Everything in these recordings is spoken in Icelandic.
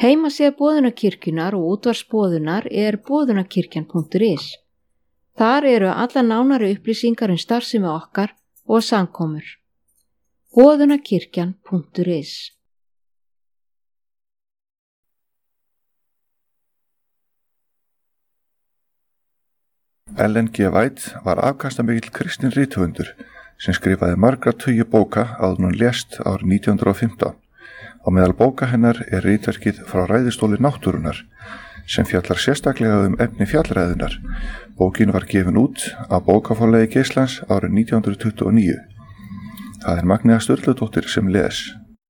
Heimasíða Boðunarkirkjunnar og útvarpsboðunar boðunarkirkjan.is. Þar eru allar nánari upplýsingar starfsemi okkar og samkomur. Boðunarkirkjan.is. Ellen G. White var afkastamikill kristinn rithöfundur sem skrifaði margra tugi bóka áður en hún lést árið 1915. Á meðal bóka hennar ritverkið Frá ræðistóli náttúrunnar sem fjallar sérstaklega efni fjallræðunnar. Bókin var gefin út á bókaforlagi Geislands árið 1929. Það Magnea Sturludóttir sem les.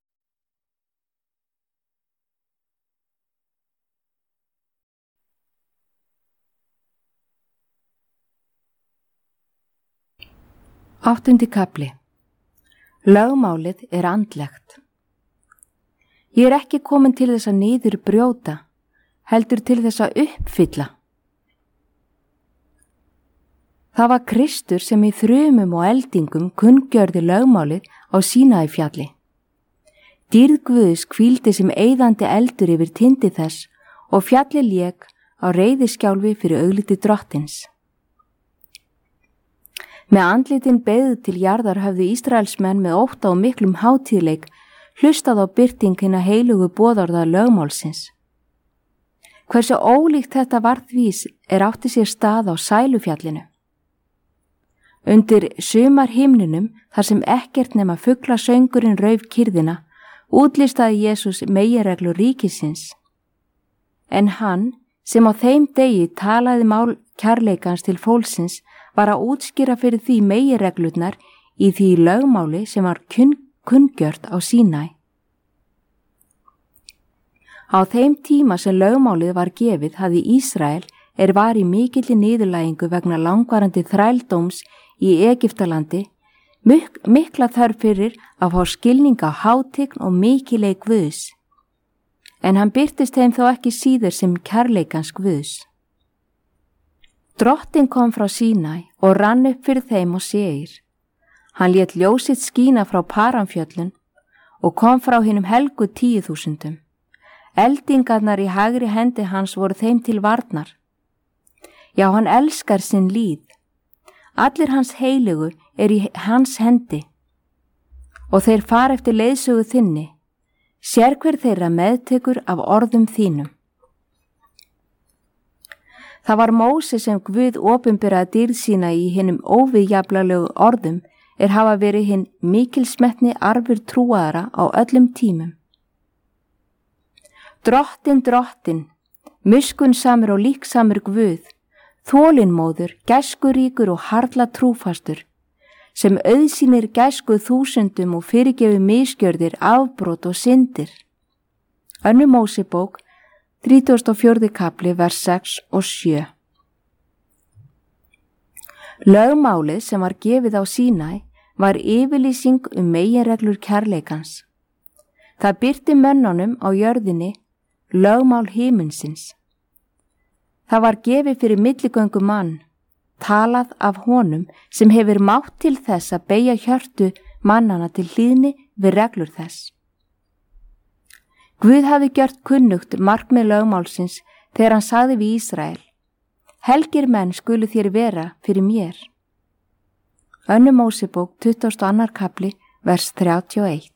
Áttundi kafli. Lögmálið andlegt. Ég ekki komin til þess að niður brjóta, heldur til þess að uppfylla. Það var Kristur sem í þrumum og eldingum kunngjörði lögmálið á Sínaífjalli. Dýrð Guðs hvíldi sem eyðandi eldur yfir tindi þess og fjallið lék á reiðiskjálfi fyrir augliti drottins. Með andlitin beðið til jarðar höfðu Ísraelsmenn með ótta og miklum hátíðleik hlustað á birting hinna heilugu boðorða lögmálsins. Hversu ólíkt þetta var því átti sér stað á Sælufjallinu. Undir sumarhimnunum, þar sem ekkert nema fuglasöngurinn rauf kyrðina, útlistaði Jesús meginreglur ríkisins. En hann, sem á þeim degi talaði mál kærleikans til fólksins, var að útskýra fyrir því meginreglurnar í því lögmáli sem var kunngjört á Sínaí. Á þeim tíma sem lögmálið var gefið hafði Ísrael var í mikilli niðurlægingu vegna langvarandi þrældóms í Egyptalandi mikla þörf fyrir að fá skilning á hátign og mikileik Guðs. En hann birtist þeim þó ekki síður sem kærleikans Guðs. Drottinn kom frá Sínaí og rann upp fyrir þeim og Seir. Hann lét ljósið skína frá Paranfjöllum og kom frá hinum helgu 10.000. Eldingarnar í hægri hendi hans voru þeim til varnar. Já, hann elskar sinn líð. Allir hans heiligu í hans hendi og þeir fara eftir leiðsögu þinni. Sérhver þeirra meðtekur af orðum þínum. Það var Móse sem Guð opinberaði dýrð sína í hinum óviðjafnanlegu orðum hafa verið hinn mikilsmetni arfur trúaðara á öllum tímum. Drottinn, miskunnsamur og líksamur Guð, þolinmóður, gæskuríkur og harla trúfastur, sem auðsýnir gæsku þúsundum og fyrirgefi misgjörðir, afbrot og syndir. Önnur Mósebók, 34. kapli, vers 6 og 7. Lögmálið sem var gefið á Sínaí var yfirlýsing meginreglur kærleikans. Það birti mönnunum á jörðinni lögmál himinsins. Það var gefið fyrir milligöngu mann, talað af honum sem hefur mátt til þess að beygja hjörtu mannana til hlýðni við reglur þess. Guð hafði gjört kunnugt markmið lögmálsins þegar hann sagði við Ísrael: Helgir menn skulu þér vera fyrir mér. Önnur Mósebók, 22. kapli, vers 31.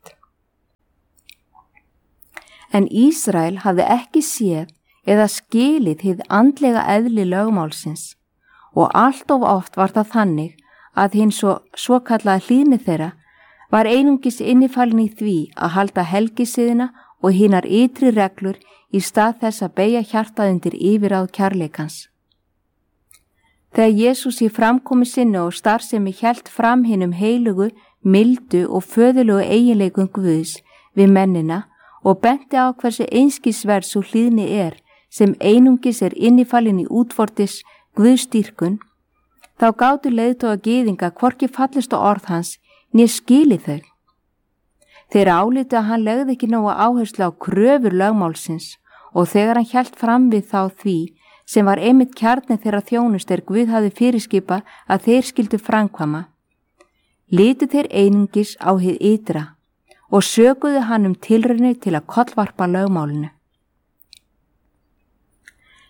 En Ísrael hafði ekki séð eða skilið hið andlega eðli lögmálsins og allt of oft var það þannig að hinn svo kallaða hlýðni þeirra var einungis innifalin í því að halda helgisiðina og hinar ytri reglur í stað þess að beygja hjartað undir yfirráð kærleikans. Þegar Jesús í framkomi sinni og starfsemi hélt fram hinum heilugu, mildu og föðulegu eiginleikum Guðs við mennina og benti á hversu einskisverð sú hlýðni sem einungis innifalin í útvortis Guðstýrkun, þá gátu leiðtoga gyðinga hvorki fallist á orð hans né skilið þau. Þeir álítu að hann legði ekki nóga áherslu á kröfur lögmálsins og þegar hann hélt fram við þá því sem var einmitt kjarni þeirra þjónust Guð hafði fyrirskipað að þeir skyldu framkvæma, litu þeir einungis á hið ytra og sökuðu hann tilraunir til að kollvarpa lögmálinu.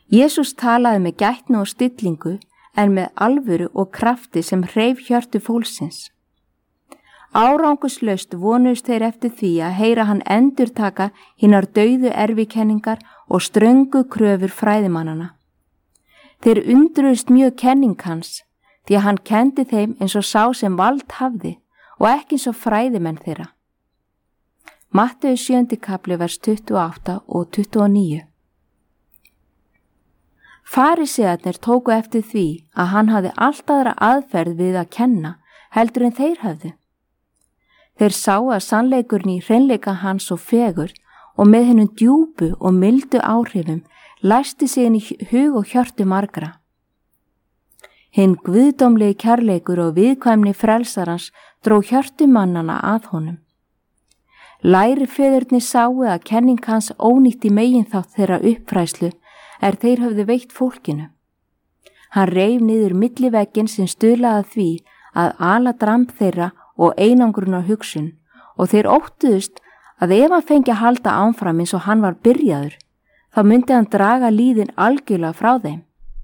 Jesús talaði með gætni og stillingu en með alvöru og krafti sem hreif hjörtu fólksins. Árangurslaust vonuðust þeir eftir því að heyra hann endurtaka hinar dauðu erfikenningar og ströngu kröfur fræðimannana. Þeir undruðust mjög kenning hans því að hann kendi þeim eins og sá sem vald hafði og ekki eins og fræðimenn þeirra. Matteus 7. kapli vers 28 og 29. Farisearnir tóku eftir því að hann hafði allt aðra aðferð við að kenna heldur en þeir höfðu. Þeir sáu að sannleikurinn í hreinleika hans og fegur og með hennum djúpu og mildu áhrifum læsti sig inn í hug og hjörtu margra. Hinn guðdómlegi kærleikur og viðkvæmni frelsarans dró hjörtu mannana að honum. Lærifeðurnir sáu að kenning hans ónýtti meginþátt þeirra uppfræslu þeir höfðu veitt fólkinu. Hann reif niður millivegginn sem stuðlaði að því að ala dramb þeirra og einangrun á hugsun og þeir óttuðust að ef hann fengi að halda áfram eins og hann var byrjaður, þá myndi hann draga líðin algjörlega frá þeim.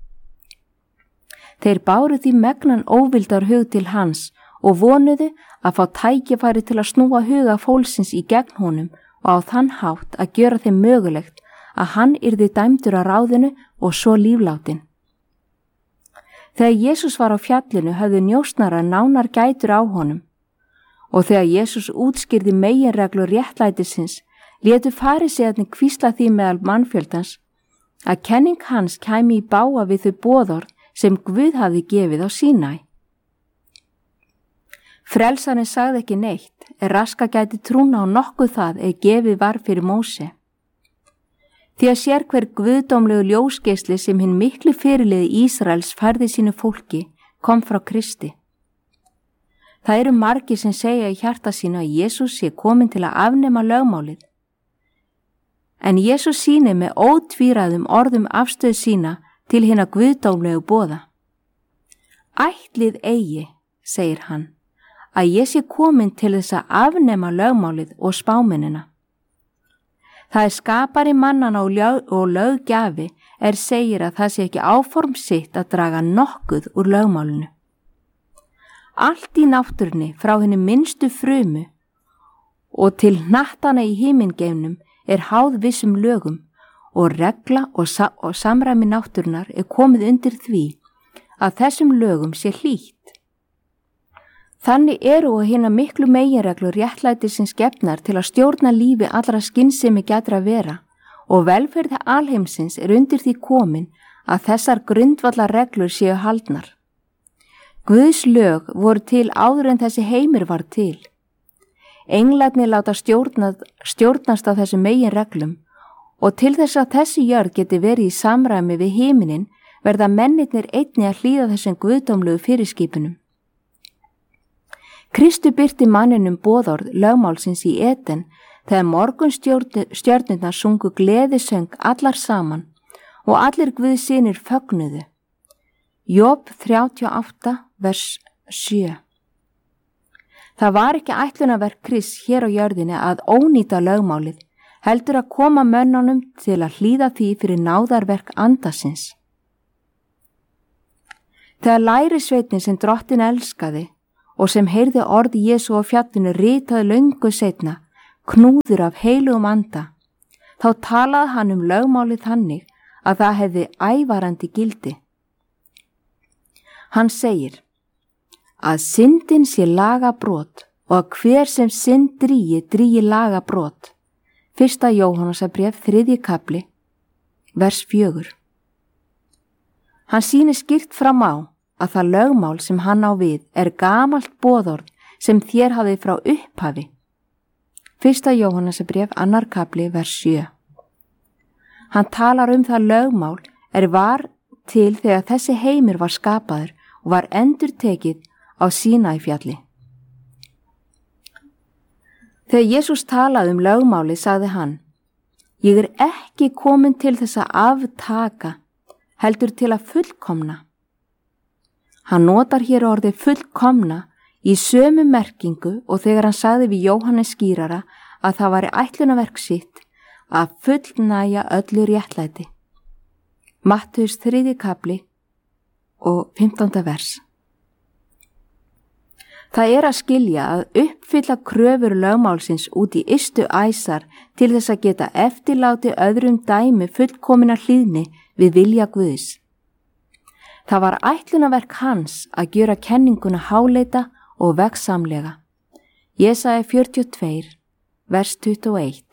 Þeir báru því megnan óvildar hug til hans og vonuðu að fá tækifæri til að snúa huga fólksins í gegn honum og á þann hátt að gjöra þeim mögulegt að hann yrði dæmdur að ráðinu og svo líflátin. Þegar Jesús var á fjallinu höfðu njósnarar nánar gætur á honum og þegar Jesús útskýrði meginreglu réttlætisins létu farisearnir hvísla því meðal mannfjöldans að kenning hans kæmi í bága við þau boðorð sem Guð hafði gefið á Sínæ. Frelsarinn sagði ekki neitt raska gæti trúna á nokkuð það gefið var fyrir Móse. Því að sér hver guðdómlegu ljósgeisli sem hinn miklu fyrirliði Ísraels færði sínu fólki kom frá Kristi. Það eru margir sem segja í hjarta sínu að Jesús sé komin til að afnema lögmálið. En Jesús sýnir með ótvíræðum orðum afstöðu sína til hinna guðdómlegu boða. Ætlið eigi, segir hann, að ég sé komin til þess að afnema lögmálið og spámennina. Það skapari mannana og löggjafi segir að það sé ekki áform sitt að draga nokkuð úr lögmálinu. Allt í náttúrunni frá henni minnstu frumu og til hnattana í himingeimnum háð vissum lögum og regla og samræmi náttúrunar komið undir því að þessum lögum sé hlýtt. Þannig eru og hina miklu meginreglur réttlætisins gefnar til að stjórna lífi allra skynsemi gætra vera og velferð alheimsins undir því komin að þessar grundvallar reglur séu haldnar. Guðs lög voru til áður en þessi heimur var til. Englarnir láta stjórnast á þessu meginreglum og til þess að þessi jörð geti verið í samræmi við himinin verða mennirnir einnig að hlýða þessum guðdómlegu fyrirskipunum. Kristu birti manninum boðorð lögmálsins í Eden þegar morgunstjörnurnar sungu gleðisöng allar saman og allir Guðs synir fögnuðu. Job 38 vers 7. Það var ekki ætlunarverk Krists hér á jörðinni að ónýta lögmálið, heldur að koma mönnunum til að hlýða því fyrir náðarverk andasins. Þegar lærisveinninn sem Drottinn elskaði og sem heyrði orð Jesú á fjallinu ritaði löngu seinna, knúður af heilugum anda, þá talaði hann lögmálið þannig að það hefði ævarandi gildi. Hann segir að syndin sé lagabrot og að hver sem synd drýgi lagabrot. 1. Jóhannesarbréf 3. kapli, vers 4. Hann sýnir skýrt fram á að það lögmál sem hann á við gamalt boðorð sem þér hafði frá upphafi. 1. Jóhannesarbréf 2. kapli, vers 7. Hann talar það lögmál var til þegar þessi heimur var skapaður og var endurtekið á Sínæfjalli. Þegar Jesús talaði lögmáli sagði hann: Ég ekki komin til þess að aftaka, heldur til að fullkomna. Hann notar hér orðið fullkomna í sömu merkingu og þegar hann sagði við Jóhannes skýrara að það væri ætlunarverk sitt að fullnægja öllu réttlæti. Mattheus 3. kapli og 15. vers. Það að skilja að uppfylla kröfur lögmálsins út í ystu æsar til þess að geta eftirláti öðrum dæmi fullkominnar hlýðni við vilja Guðs. Það var ætlunarverk hans að gjöra kenninguna háleita og vegsamlega. Jesaja 42, vers 21.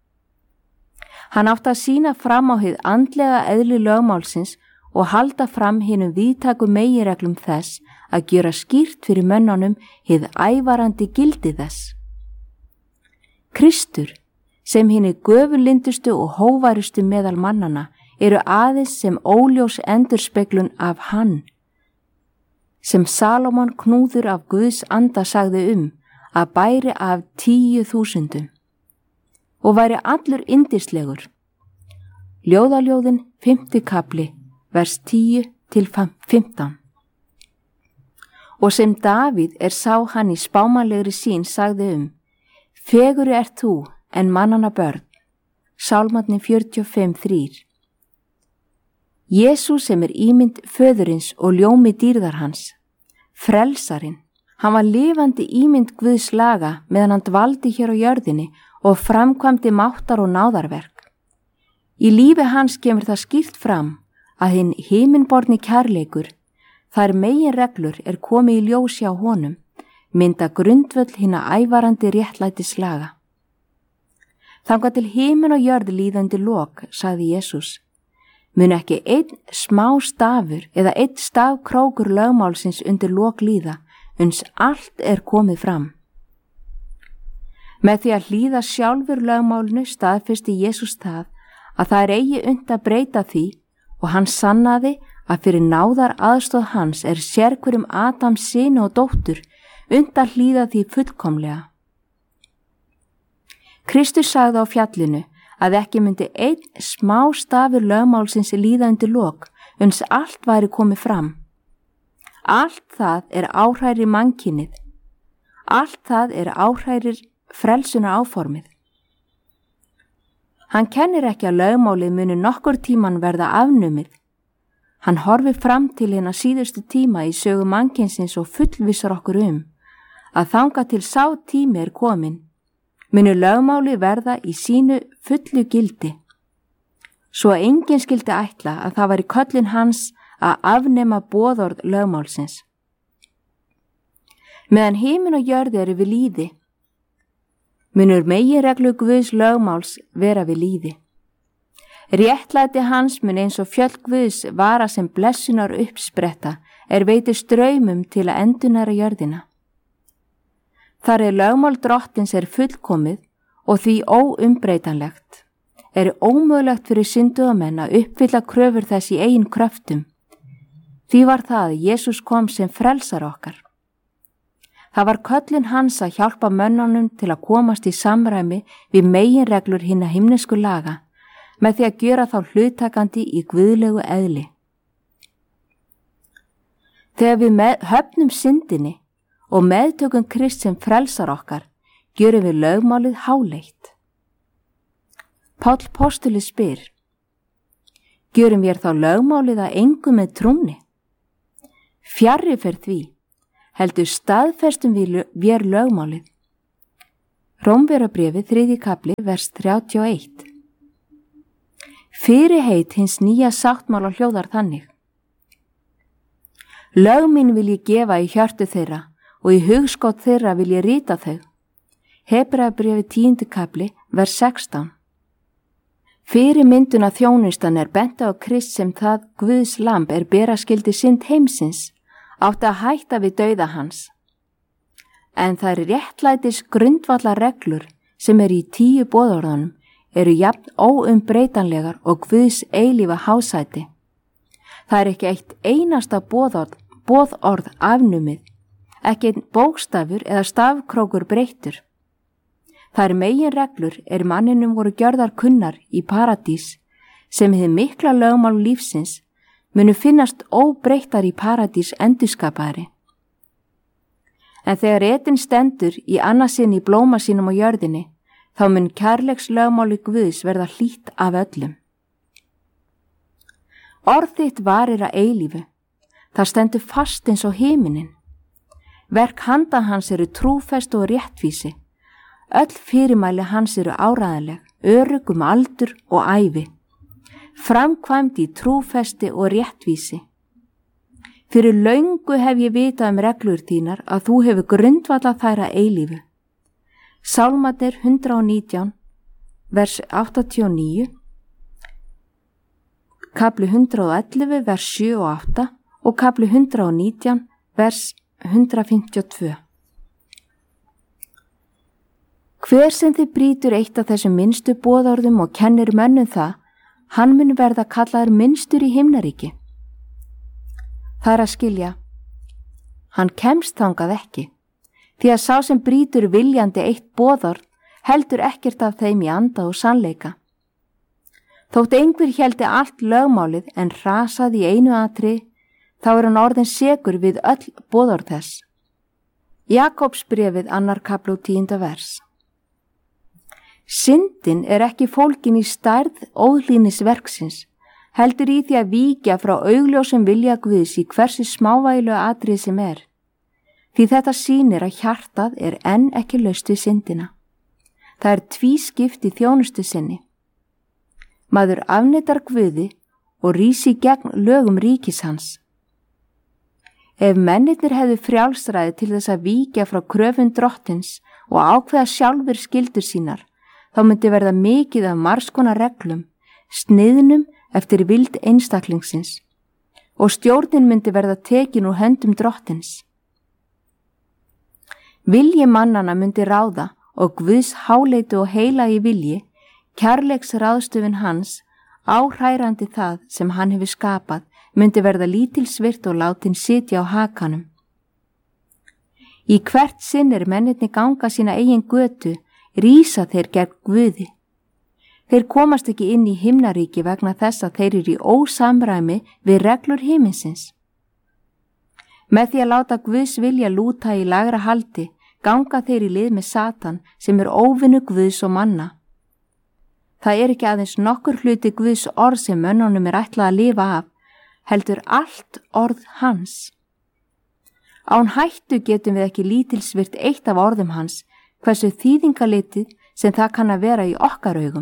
Hann átti að sýna fram á hið andlega eðli lögmálsins og halda fram hinum víðtæku meginreglum þess að gjöra skýrt fyrir mönnunum hið ævarandi gildi þess. Kristur, sem hinni göfulyndustu og hóværustu meðal mannana, eru aðeins sem óljós endurspeglun af hann, sem Salómon knúður af Guðs anda sagði að bæri af 10.000 og væri allur yndislegur. Ljóðaljóðin 5. kapli, vers 10 til 15. Og sem Davíð sá hann í spámanlegri sín sagði fegurri ert þú en mannanna börn. Sálmarnir 45:3. Jesús sem ímynd föðurins og ljómi dýrðar hans. Frelsarinn. Hann var lifandi ímynd Guðs laga meðan hann dvaldi hér á jörðinni og framkvæmdi máttar og náðarverk. Í lífi hans kemur það skýrt fram að hinn himinborni kærleikur, þær meginreglur komið í ljós hjá honum, mynda grundvöll hinna ævarandi réttlætis laga. Þangað til himin og jörð líðandi lok, sagði Jesús, mun ekki einn smá stafur eða einn stafkrókur lögmálsins undir lok líða, uns allt komið fram. Með því að hlýða sjálfur lögmálinu staðfesti Jesús það að það eigi unnt að breyta því og hann sannaði að fyrir náðar aðstoð hans sérhverjum Adams syni og dóttur unnt að hlýða því fullkomlega. Kristus sagði á fjallinu að ekki myndi einn smá stafur lögmálsins líða undir lok, uns allt væri komið fram. Allt það áhrærir mannkynið. Allt það áhrærir frelsunar áformið. Hann kennir ekki að lögmálið muni nokkur tíman verða afnumið. Hann horfir fram til hinna síðustu tíma í sögu mannkynsins og fullvissar okkur að þangað til sá tími komin, muni lögmálið verða í sínu fullu gildi. Svo að enginn skildi ætla að það væri köllun hans að afnema boðorð lögmálsins. Meðan himin og jörð við lýði, munur meginreglu Guðs lögmáls vera við lýði. Réttlæti hans mun eins og fjöll Guðs vara sem blessunar uppspretta veitir straumum til að endurnæra jörðina. Þar lögmál drottins fullkomið og því óumbreytanlegt, ómögulegt fyrir synduðamenn að uppfylla kröfur þess í eigin kröftum. Því var það að Jesús kom sem frelsar okkar. Það var köllun hans að hjálpa mönnunum til að komast í samræmi við meginreglur hinna himnesku laga með því að gjöra þá hluttakandi í guðlegu eðli. Þegar við höfnum syndinni og meðtökum Krist sem frelsar okkar, gjörum við lögmálið háleitt. Páll postuli spyr, gjörum við þá lögmálið að engu með trúnni? Fjarri fer því, heldur staðfestum við lögmálið. Rómverjabréfið 3. kapli, vers 31. Fyrirheit hins nýja sáttmála hljóðar þannig. Lög mín vil ég gefa í hjörtu þeirra og í hugskot þeirra vil ég rita þau. Hebreabréfið 10. kapli, vers 16. Fyrir mynduna þjónustan bent á Krist sem það Guðs lamb bera skyldi synd heimsins, átti að hætta við dauða hans. En það réttlætis grundvallar reglur sem í 10 boðorðunum jafn óumbreytanlegar og Guðs eilífa hásæti. Það ekki eitt einasta boðorð afnumið, ekki einn bókstafur eða stafkrókur breyttur. Það meginreglur manninum voru gjörðar kunnar í paradís sem hið mikla lögmál lífsins munu finnast óbreyttar í paradís endurskapaðri. En þegar etin stendur í annarsinn í blóma sínum á jörðinni, þá mun kærleiks lögmáli Guðs verða hlýtt af öllum. Orð þitt varir að eilífu, það stendur fast eins og himinin. Verk handa hans eru trúfest og réttvísi. Öll fyrirmæli hans eru áræðanleg, örugg aldur og ævi. Framkvæmd í trúfesti og réttvísi. Fyrir löngu hef ég vitað reglur þínar að þú hefur grundvallað þær að eilífu. Sálmarnir 119, vers 89, kapli 111, vers 7 og 8 og kapli 119, vers 152. Hver sem þið brýtur eitt af þessum minnstu boðorðum og kennir mönnum það, hann mun verða kallaður minnstur í himnaríki. Það er að skilja, hann kemst þangað ekki, því að sá sem brýtur viljandi eitt boðorð heldur ekkert af þeim í anda og sannleika. Þótt einhver héldi allt lögmálið en rasaði í einu atriði, þá er hann orðinn sekur við öll boðorð þess. Jakobsbréfið 2. kapli og 10. vers. Syndin er ekki fólgin í stærð óhlýnisverksins, heldur í því að víkja frá augljósum vilja Guðs í hversu smávægilegu atriði sem er. Því þetta sýnir að hjartað er enn ekki laust við syndina. Það er tvískipt í þjónustu sinni. Maður afneitar Guði og rísi gegn lögum ríkis hans. Ef mennirnir hefðu frjálsræði til þess að víkja frá kröfum drottins og ákveða sjálfur skyldur sínar, þá myndi verða mikið af margskonar reglum, sniðnum eftir vild einstaklingsins og stjórnin myndi verða tekin úr höndum drottins. Vilji mannana myndi ráða og Guðs háleitu og heilagi vilji, kærleiks ráðstöfun hans, áhrærandi það sem hann hefur skapað, myndi verða lítilsvirt og látin sitja á hakanum. Í hvert sinn mennirnir ganga sína eigin götu, rísa þeir gegn Guði. Þeir komast ekki inn í himnaríki vegna þess að þeir eru í ósamræmi við reglur himinsins. Með því að láta Guðs vilja lúta í lægra haldi, ganga þeir í lið með Satan sem er óvinur Guðs og manna. Það er ekki aðeins nokkur hluti Guðs orð sem mönnunum er ætlað að lifa af, heldur allt orð hans. Án hættu getum við ekki lítilsvirt eitt af orðum hans, hversu þýðingalitið sem það kann að vera í okkar augum.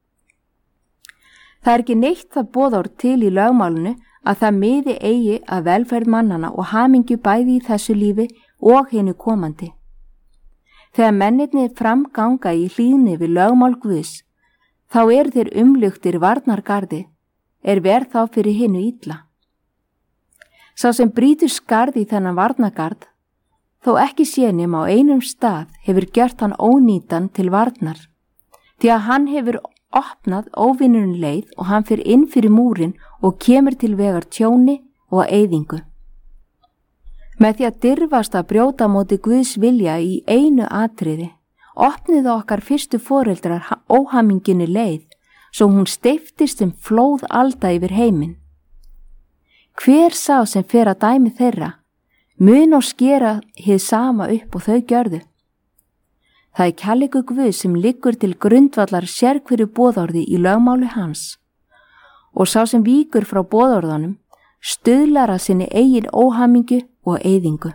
Það er ekki neitt það boðorð til í lögmálinu að það miði eigi að velferð mannana og hamingju bæði í þessu lífi og hinu komandi. Þegar mennirnir framganga í hlýðni við lögmál Guðs, þá eru þeir umluktir varnargarði, er verð þá fyrir hinu illa. Sá sem brýtur skarð í þennan varnargarð, þó ekki sé nema á einum stað hefur gjört hann ónýtan til varnar, því að hann hefur opnað óvinnurinn leið og hann fyrir inn fyrir múrin og kemur til vegar tjóni og eyðingu. Með því að dirfast að brjóta móti Guðs vilja í einu atriði, opniðu okkar fyrstu foreldrar óhaminginni leið, svo hún steyptist sem flóð alda yfir heiminn. Hver sá sem fer að dæmi þeirra, mun og skera hið sama upp og þau gjörðu. Það er kærleikur Guð sem liggur til grundvallar sérhverju boðorði í lögmáli hans og sá sem víkur frá boðorðunum stuðlar að sinni eigin óhamingju og eyðingu.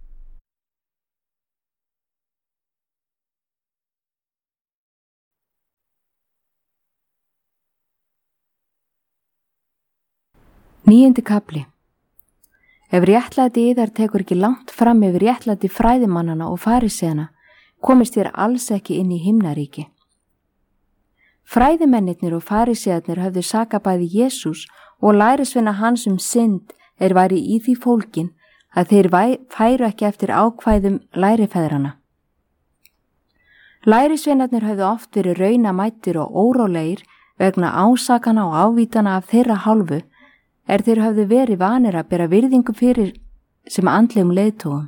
Níundi kapli. Ef réttlæti yðar tekur ekki langt fram yfir réttlæti fræðimannana og fariseana, komist þér alls ekki inn í himnaríki. Fræðimennirnir og farisearnir höfðu sakabæði Jesús og lærisveina hans synd væri í því fólkin að þeir færu ekki eftir ákvæðum lærifeðrana. Lærisveinarnir höfðu oft verið raunamættir og órólegir vegna ásakana og ávítana af þeirra hálfu, þeir höfðu verið vanir að bera virðingu fyrir sem andlegum leiðtogum.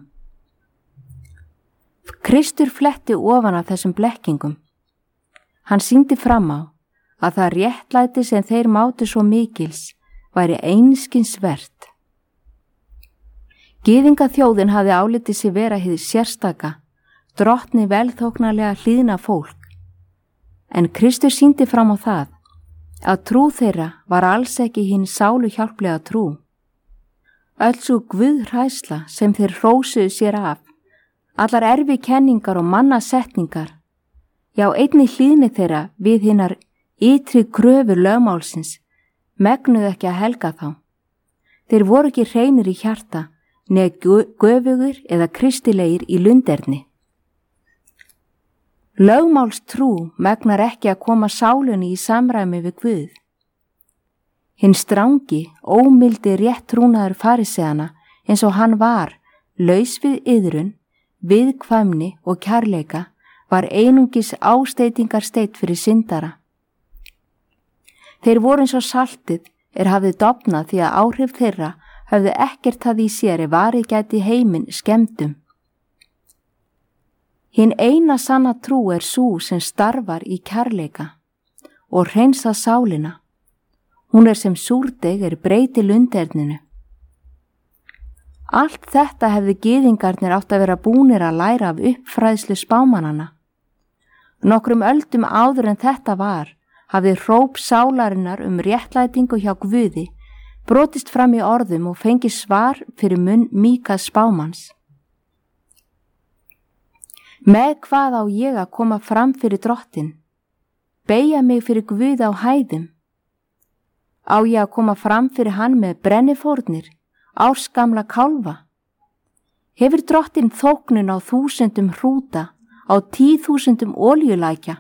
Kristur fletti ofan af þessum blekkingum. Hann sýndi fram á að það réttlæti sem þeir mátu svo mikils væri einskis vert. Gyðingaþjóðin hafði álitið sig vera hið sérstaka, drottni velþóknarlega hlýðna fólk. En Kristur sýndi fram á það að trú þeirra var alls ekki hinn sálu hjálplega trú. Öll svo guðhræðsla sem þeir hrósuðu sér af, allar erfi kenningar og mannasetningar, já einnig hlýðni þeirra við hinnar ytri kröfur lögmálsins, megnuðu ekki að helga þá. Þeir voru ekki hreinir í hjarta, neð göfugur eða kristilegir í lunderni. Lögmálstrú megnar ekki að koma sálunni í samræmi við Guð. Hinn strangi, ómildi réttrúnaður fariseana eins og hann var, laus við iðrun, viðkvæmni og kærleika, var einungis ásteytingarsteitt fyrir syndara. Þeir voru eins og saltið hafði dofnað því að áhrif þeirra höfðu ekkert það í sér ef varið gæti heiminn skemmdum. Hinn eina sanna trú sú sem starfar í kærleika og hreinsa sálina. Hún sem súrdeig breyti lunderninu. Allt þetta hefði gyðingarnir átt að vera búnir að læra af uppfræðslu spámanana. Nokkrum öldum áður en þetta var, hafði hróp sálarinnar réttlætingu hjá Guði brotist fram í orðum og fengið svar fyrir munn Míkas spámans. Með hvað á ég að koma fram fyrir Drottin? Beygja mig fyrir Guð á hæðum? Á ég að koma fram fyrir hann með brennifórnir, ársgamla kálfa? Hefur Drottin þóknun á 1000 hrúta, á 10.000 olíulækja?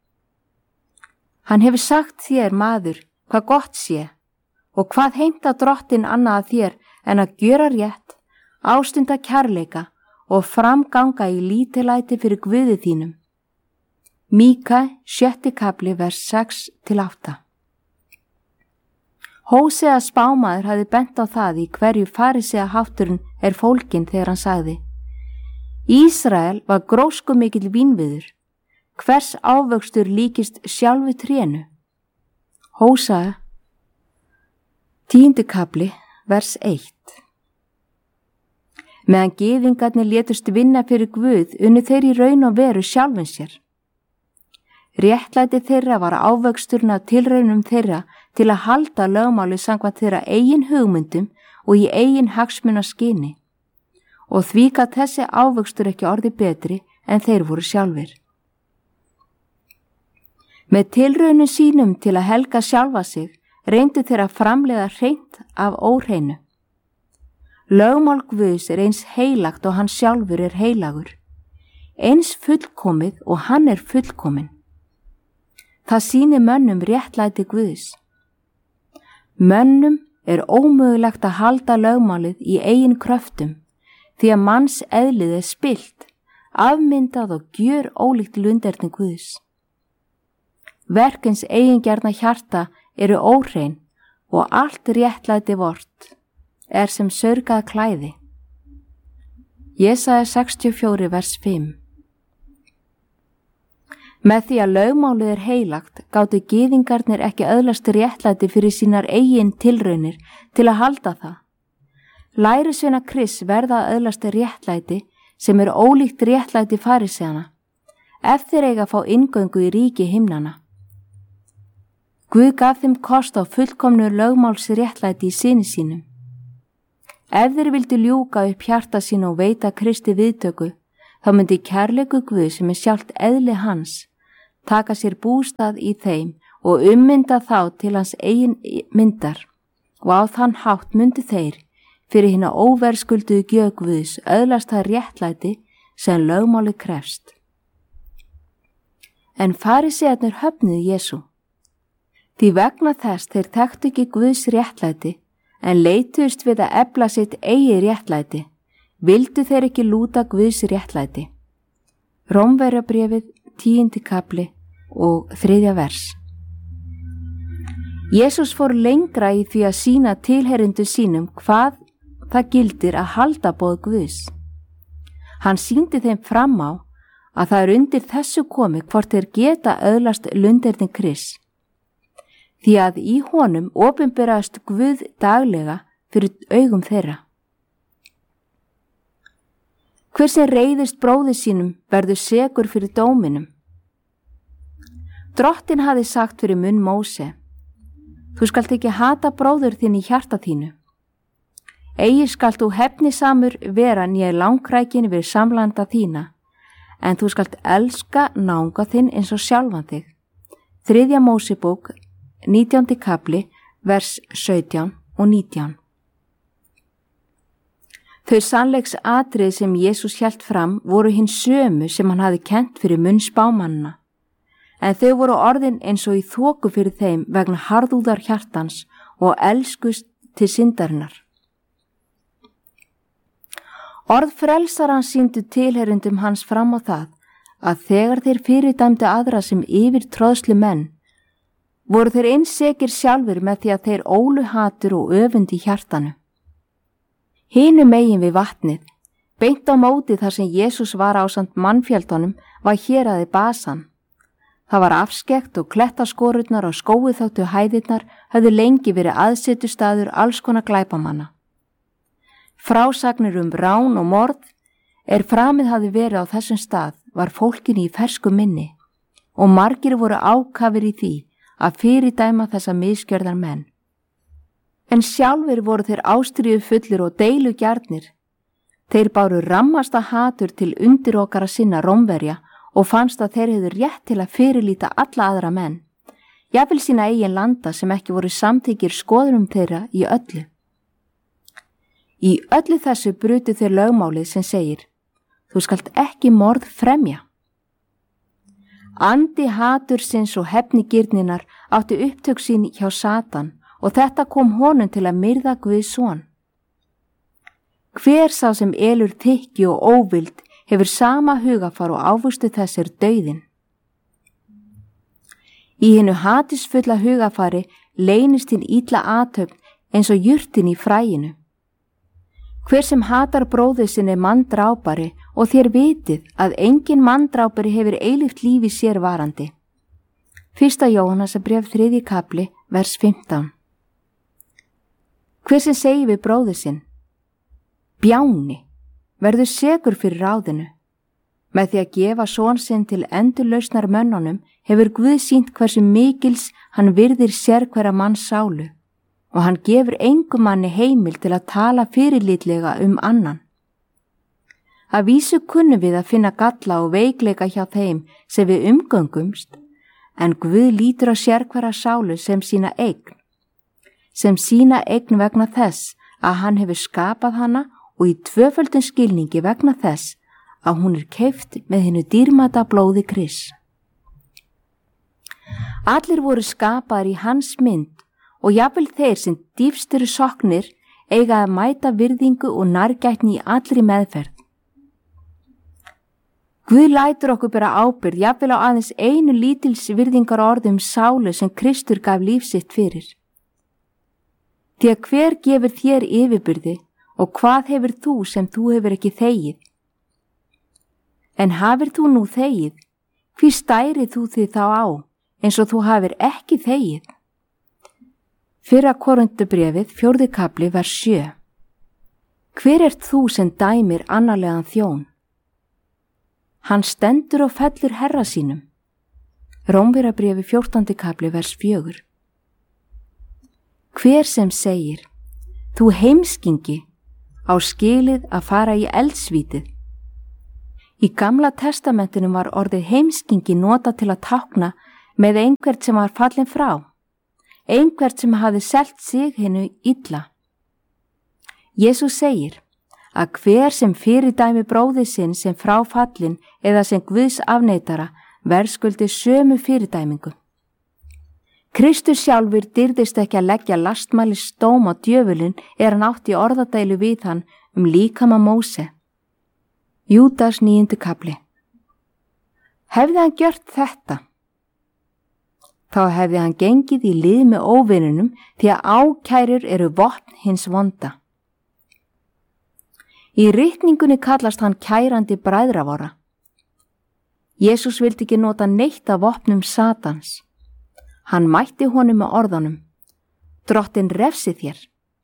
Hann hefur sagt þér, maður, hvað gott sé, og hvað heimta Drottin annað að þér en að gjöra rétt, ástunda kærleika og framganga í lítillæti fyrir Guði þínum. Míka 7. kapli vers 6-8. Hósea spámaður hafði bent á það í hverju farisea hátturinn fólginn þegar hann sagði: Ísrael var gróskumikill vínviður, hvers ávöxtur líkist sjálfu trénu. Hósea 10. kapli vers 1. Meðan gyðingarnir létust vinna fyrir Guð unnu þeir í raun og veru sjálfum sér. Réttlæti þeirra var ávöxturinn af tilraunum þeirra til að halda lögmáli samkvæmt þeirra eigin hugmyndum og í eigin hagsmunaskyni, og því gat þessi ávöxtur ekki orðið betri en þeir voru sjálfir. Með tilraunum sínum til að helga sjálfa sig reyndu þeir að framleiða hreint af óhreinu. Lögmál Guðs eins heilagt og hann sjálfur heilagur, eins fullkomið og hann fullkominn. Það sýnir mönnum réttlæti Guðs. Mönnum ómögulegt að halda lögmálið í eigin kröftum, því að manns eðlið spillt, afmyndað og gjör ólíkt lunderni Guðs. Verkins eigingjarna hjarta óhrein og allt réttlæti vort sem saurgað klæði. Jesaja 64 vers 5. Með því að lögmálið heilagt gátu gyðingarnir ekki öðlast réttlæti fyrir sínar eigin tilraunir til að halda það. Lærisveina Krists verða að öðlast réttlæti sem ólíkt réttlæti fariseana, ef þeir eiga að fá inngöngu í ríki himnanna. Guð gaf þeim kost á fullkomnu lögmáls réttlæti í syni sínum. Ef þeir vildu ljúka upp hjarta sín og veita Kristi viðtöku, þá myndi kærleiku Guð sem sjálft eðli hans taka sér bústað í þeim og ummynda þá til hans eigin myndar, og á þann hátt myndi þeir fyrir hina óverðskulduðu gjöf Guðs öðlast það réttlæti sem lögmáli krefst. En farisearnir höfnuðu Jesú. Því vegna þess þeir þekktu ekki Guðs réttlæti en leituðust við að efla sitt eigi réttlæti, vildu þeir ekki lúta Guðs réttlæti. Rómverjabréfið 10. kapli og 3. vers. Jesús fór lengra í því að sýna tilheyrendur sínum hvað það gildir að halda boð Guðs. Hann sýndi þeim fram á að það undir þessu komi hvort þeir geta öðlast lunderni Krists, því að í honum opinberast Guð daglega fyrir augum þeirra. Hver sem reiðist bróði sínum verður sekur fyrir dóminum. Drottin hafði sagt fyrir munn Móse: Þú skalt ekki hata bróður þinn í hjarta þínu. Eigi skalt þú hefnisamur vera né langrækin við samlanda þína, en þú skalt elska náunga þinn eins og sjálfan þig. 3. Mósebók, 19. kapli, vers 17 og 19. Þau sannleiks atriði sem Jesús hélt fram voru hinn sömu sem hann hafi kennt fyrir munn spámannanna, en þau voru orðin eins og í þoku fyrir þeim vegna harðúðar hjartans og elskust til syndarinnar. Orð frelsarans sýndu tilherundum hans fram á það að þegar þeir fyrirdæmdu aðra sem yfir tróðslu menn, voru þeir einsekir sjálfur með því að þeir ólu hatur og öfund í hjartanu. Hinum megin við vatnið, beint á móti þar sem Jesús var ásamt mannfjöldunum, var héraði Basan. Það var afskekt og klettaskorurnar og skóiþáttu hæðirnar höfðu lengi verið aðsetustaður alls konar glæpamanna. Frásagnir rán og morð framið hafi verið á þessum stað var fólkinu í fersku minni og margir voru ákafir í því að fyrirdæma þessa misgjörðar menn. En sjálfur voru þeir ástríðu fullir og deilugjarnir. Þeir báru rammasta hatur til undirokkara sinna Rómverja og fannst að þeir hefðu rétt til að fyrirlíta alla aðra menn, jafnvel sína eigin landa sem ekki voru samþykir skoðunum þeirra í öllu. Í öllu þessu brutu þeir lögmálið sem segir: þú skalt ekki morð fremja. Andi hatursins og hefnigirninar átti upptök sín hjá Satan og þetta kom honum til að myrða Guðs son. Hver sá sem elur þykju og óvild hefur sama hugafar og ávustu þess dauðinn. Í hinu hatisfulla hugafari leynist hinn illa athöfn eins og jurtin í fræinu. Hver sem hatar bróður sinni manndrápari og þér vitið að engin manndrápari hefur eilíft lífi sér varandi. 1. Jóhannesarbréf 3. kapli, vers 15. Hver sem segir við bróður sinn: bjáni, verður sekur fyrir ráðinu. Með því að gefa son sinn til endurlausnar mönnunum hefur Guð sýnt hversu mikils hann virðir sérhverja manns sálu og hann gefur engum manni heimil til að tala fyrirlitlega annan. Að vísu kunnum við að finna galla og veikleika hjá þeim sem við umgöngumst, en Guð lítur á sérhverja sálu sem sína eign vegna þess að hann hefur skapað hana og í tvöföldum skilningi vegna þess að hún keypt með hinu dýrmæta blóði Krists. Allir voru skapaðir í hans mynd og jafnvel þeir sem dýpst eru sokknir eiga að mæta virðingu og nærgætni í allri meðferð. Guð lætur okkur bera ábyrgð jafnvel á aðeins einu lítils virðingar orðum sálu sem Kristur gaf líf sitt fyrir. Því að hver gefur þér yfirbyrði og hvað hefur þú sem þú hefur ekki þegið? En hafir þú nú þegið, hví stærið þú þig þá á, eins og þú hafir ekki þegið? 1. Korinthubréfið, 4. kapli, vers 7. Hver ert þú sem dæmir annarlegan þjón? Hann stendur og fellur herra sínum. Rómverjabréfið, 14. kapli, vers 4. Hver sem segir: þú heimskingi, á skilið að fara í eldsvítið. Í Gamla testamentinu var orðið heimskingi notað til að tákna með einhvert sem var fallin frá, einhvert sem hafði selt sig hinu illa. Jesús segir að hver sem fyrirdæmi bróður sinn sem fráfallin eða sem Guðs afneitara verðskuldi sömu fyrirdæmingu. Kristur sjálfur dyrðist ekki að leggja lastmælis dóm á djöfulinn hann átti orðadælu við hann líkama Móse. Júdas 9. kapli. Hefði hann gjört þetta, þá hefði hann gengið í lið með óvinunum því að ákærur eru vopn hins vonda. Í ritningunni kallast hann kærandi bræðravora. Jesús vildi ekki nota neitt af vopnum Satans. Hann mætti honum með orðunum: Drottinn refsi þér.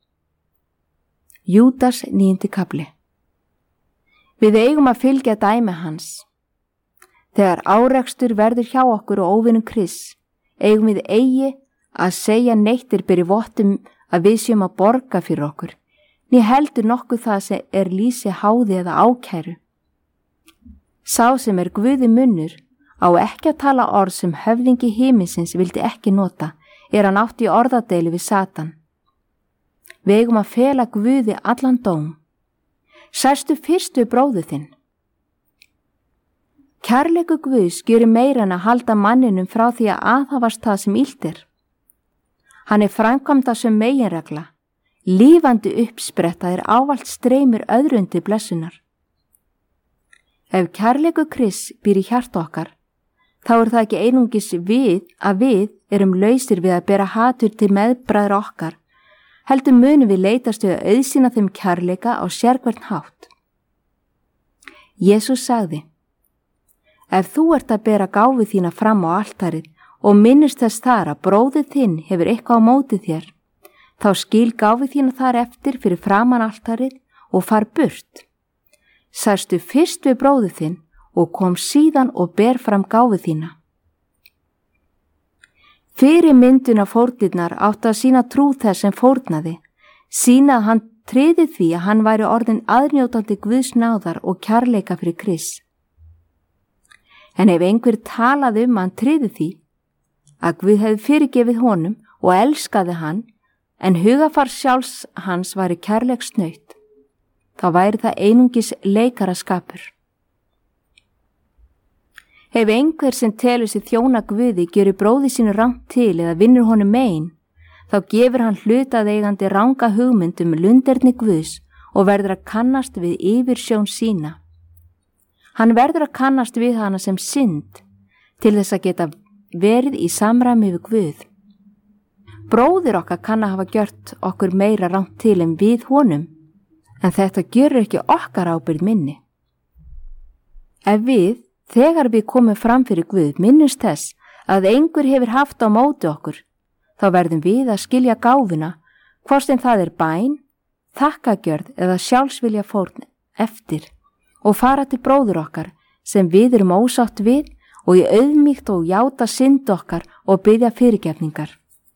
Júdas 9. kapli. Við eigum að fylgja dæmi hans. Þegar árekstur verður hjá okkur og óvinum Krists, eigum við eigi að segja neittir beri vottum að við séum að borga fyrir okkur, né heldur nokkuð það sem lýsi háði eða ákæru. Sá sem Guði munnur á ekki að tala orð sem höfðingi himinsins vildi ekki nota, hann átt í orðadeilu við Satan. Við eigum að fela Guði allan dóm. Sæstu fyrst við bróður þinn. Kærleikur Guðs gjörir meira en að halda manninum frá því að aðhafast það sem illt er. Hann framkvæmda sem meginregla, lífandi uppspretta ávallt streymir öðrum til blessunar. Ef kærleikur Krists býr í hjarta okkar, þá það ekki einungis við erum lausir við að bera hatur til meðbræðra okkar, heldur munum við leitast við að auðsýna þeim kærleika á sérhvern hátt. Jesús sagði: Ef þú ert að bera gáfu þína fram á altarið og minnist þess þar að bróðir þinn hefur eitthvað á móti þér, þá skil gáfu þína þar eftir fyrir framan altarið og far burt. Sæstu fyrst við bróður þinn og kom síðan og ber fram gáfu þína. Fyrir mynduna fórnirnar átti að sýna trú þess sem fórnaði, sýna að hann tryði því að hann væri orðin aðnjótandi Guðs náðar og kærleika fyrir Krist. En ef einhver talaði að hann tryði því að Guð hefði fyrirgefið honum og elskaði hann, en hugafar sjálfs hans væri kærleiksnaut, þá væri það einungis leikaraskapur. Ef einhver sem telur sig þjóna Guði gerir bróði sínu rangt til eða vinnur honum megin, þá gefur hann hlutaðeigandi ranga hugmynd lunderni Guðs og verður að kannast við yfirsjón sína. Hann verður að kannast við hana sem synd til þess að geta verið í samræmi við Guð. Bróðir okkar kann að hafa gjört okkur meira rangt til en við honum, en þetta gjörur ekki okkar ábyrgð minni. Ef við, þegar við komum fram fyrir Guð, minnumst þess að einhver hefur haft á móti okkur, þá verðum við að skilja gáfuna, hvort sem það bæn, þakkagjörð eða sjálfsvilja fórn eftir og fara til bróður okkar sem við erum ósátt við og í auðmýkt og játa synd okkar og biðja fyrirgefningar.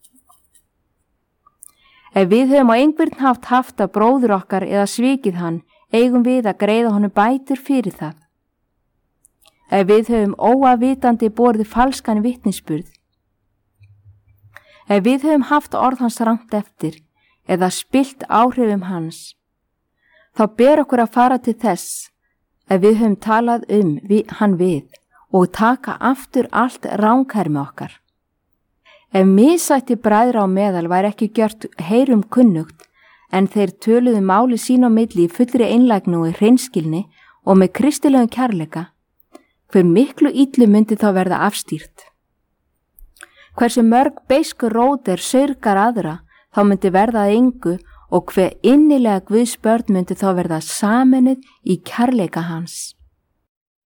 Ef við höfum á einhvern hátt haft að bróður okkar eða svikið hann, eigum við að greiða honum bætur fyrir það. Ef við höfum óavitandi borið falskan vitnisburð, ef við höfum haft orð hans rangt eftir eða spillt áhrifum hans, þá ber okkur að fara til þess ef við höfum talað hann við og taka aftur allt ranghermi okkar. Ef misætti bræðra á meðal væri ekki gjört heyrum kunnugt, en þeir töluðu máli sín á milli í fullri einlægni og í hreinskilni og með kristilegum kærleika, hver miklu illu myndi þá verða afstýrt. Hversu mörg beiskur rót saurgar aðra, þá myndi verða að engu og hver innilega Guðs börn myndi þá verða sameinuð í kærleika hans.